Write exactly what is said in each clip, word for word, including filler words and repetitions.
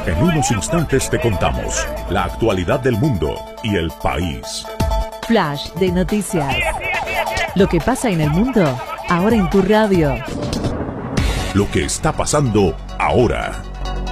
En unos instantes te contamos la actualidad del mundo y el país. Flash de noticias. Lo que pasa en el mundo, ahora en tu radio. Lo que está pasando ahora.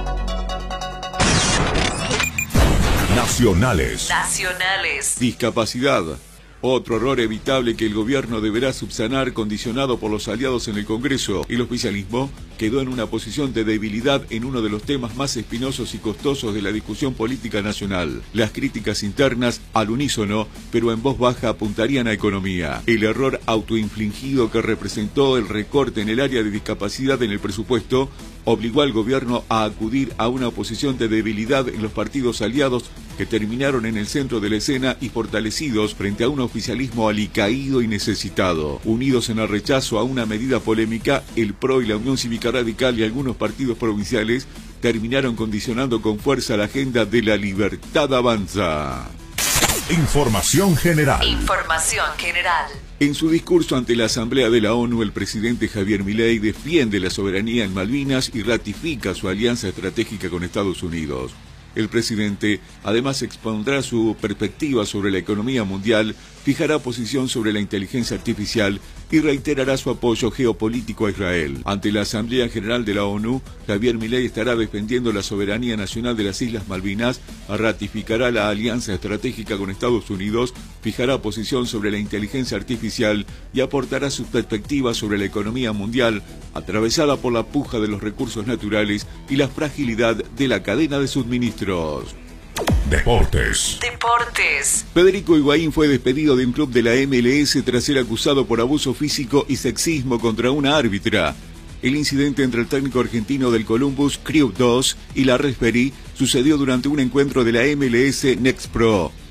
Nacionales. Nacionales. Discapacidad. Otro error evitable que el gobierno deberá subsanar, condicionado por los aliados en el Congreso. El oficialismo quedó en una posición de debilidad en uno de los temas más espinosos y costosos de la discusión política nacional. Las críticas internas, al unísono, pero en voz baja, apuntarían a economía. El error autoinfligido que representó el recorte en el área de discapacidad en el presupuesto obligó al gobierno a acudir a una posición de debilidad en los partidos aliados que terminaron en el centro de la escena y fortalecidos frente a un oficialismo alicaído y necesitado. Unidos en el rechazo a una medida polémica, el P R O y la Unión Cívica Radical y algunos partidos provinciales terminaron condicionando con fuerza la agenda de la libertad avanza. Información general. Información general. En su discurso ante la Asamblea de la ONU, el presidente Javier Milei defiende la soberanía en Malvinas y ratifica su alianza estratégica con Estados Unidos. El presidente además expondrá su perspectiva sobre la economía mundial, fijará posición sobre la inteligencia artificial y reiterará su apoyo geopolítico a Israel. Ante la Asamblea General de la ONU, Javier Milei estará defendiendo la soberanía nacional de las Islas Malvinas, ratificará la alianza estratégica con Estados Unidos, fijará posición sobre la inteligencia artificial y aportará sus perspectivas sobre la economía mundial, atravesada por la puja de los recursos naturales y la fragilidad de la cadena de suministros. Deportes. Deportes. Federico Higuaín fue despedido de un club de la M L S tras ser acusado por abuso físico y sexismo contra una árbitra. El incidente entre el técnico argentino del Columbus Crew dos y la referee sucedió durante un encuentro de la M L S Next Pro.